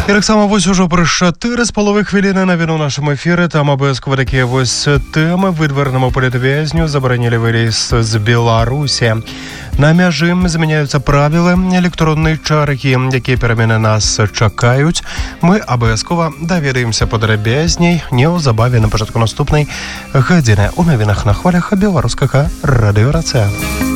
І так само ось уже про 4,5 хвилини на війну в нашому ефірі. Там обов'язково такі ось теми. Видвореному політв'язню заборонили виїзд з Білорусі. На мяжі зміняються правила електронної черги, які переміни нас чекають. Ми обов'язково довідаємося подробязней неузабаві на початку наступної години у новинах на хвилях Білоруського радіо Рація.